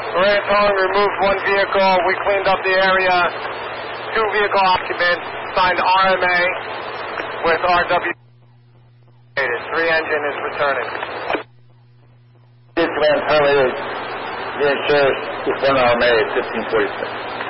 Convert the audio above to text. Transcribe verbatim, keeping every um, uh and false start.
Loretta Towing removed one vehicle. We cleaned up the area. Two vehicle occupants signed R M A with R W. Three engine is returning. This man terminated the insurance with one R M A at fifteen forty-six.